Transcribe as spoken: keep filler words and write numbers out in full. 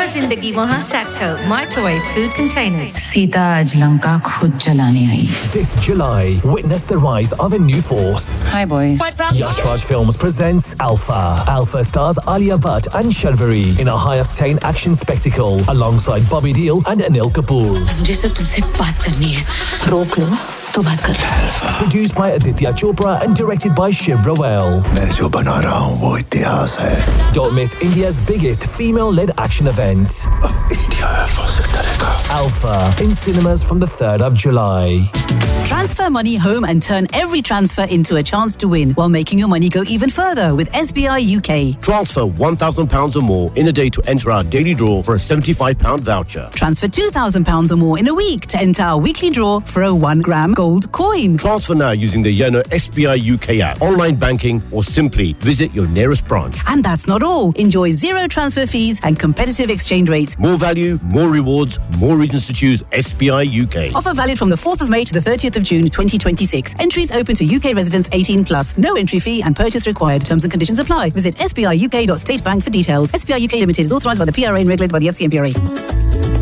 जिंदगी वहाँ Satco microwave food containers. Sita आज लंका खुद जलाने आई. This July, witness the rise of a new force. Hi boys. What's up? Yash Raj Films presents Alpha. Alpha stars Alia Bhatt and Shalvari in a high-octane action spectacle alongside Bobby Deol and Anil Kapoor. मुझे सिर्फ तुमसे बात करनी है. रोक लो तो बात कर लो. Produced by Aditya Chopra and directed by Shiv Rawal. मैं जो बना रहा हूँ वो इतिहास है. Don't miss India's biggest female-led action event. India alpha से डरेगा. Alpha in cinemas from the third of July. Transfer money home and turn every transfer into a chance to win while making your money go even further with S B I U K. Transfer one thousand pounds or more in a day to enter our daily draw for a seventy-five pound voucher. Transfer two thousand pounds or more in a week to enter our weekly draw for a one gram gold coin. Transfer now using the Yono S B I U K app, online banking, or simply visit your nearest branch. And that's not all. Enjoy zero transfer fees and competitive exchange rates. More value, more rewards, more reasons to choose S B I U K. Offer valid from the fourth of May to the thirtieth of June twenty twenty-six. Entries open to U K residents eighteen plus. No entry fee and purchase required. Terms and conditions apply. Visit s b i u k dot state bank for details. S B I U K Limited is authorised by the P R A and regulated by the F C M P R A.